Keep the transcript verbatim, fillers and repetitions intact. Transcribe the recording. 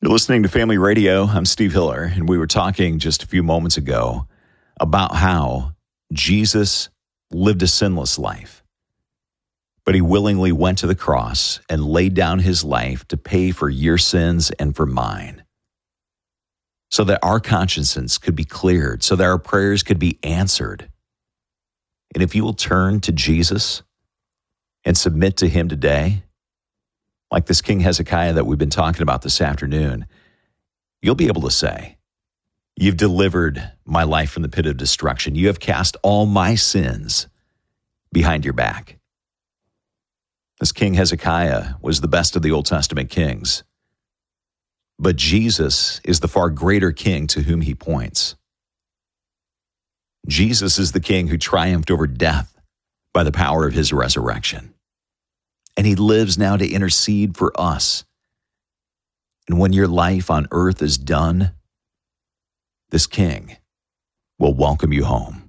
You're listening to Family Radio. I'm Steve Hiller, and we were talking just a few moments ago about how Jesus lived a sinless life, but he willingly went to the cross and laid down his life to pay for your sins and for mine, so that our consciences could be cleared, so that our prayers could be answered. And if you will turn to Jesus and submit to him today, like this King Hezekiah that we've been talking about this afternoon, you'll be able to say, "You've delivered my life from the pit of destruction. You have cast all my sins behind your back." This King Hezekiah was the best of the Old Testament kings, but Jesus is the far greater king to whom he points. Jesus is the king who triumphed over death by the power of his resurrection. And he lives now to intercede for us. And when your life on earth is done, this king will welcome you home.